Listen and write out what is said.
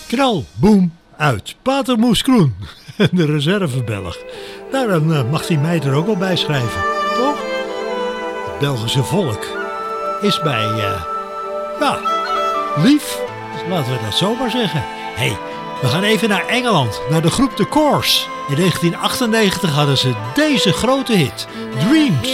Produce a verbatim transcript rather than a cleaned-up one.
Knal, boem, uit. Pater Moes Kroen, de reserve-Belg. Nou, dan uh, mag die meid er ook wel bij schrijven, toch? Het Belgische volk is bij, uh, ja, lief. Dus laten we dat zomaar zeggen. Hé, hey, we gaan even naar Engeland, naar de groep The Course. In negentien achtennegentig hadden ze deze grote hit, Dreams.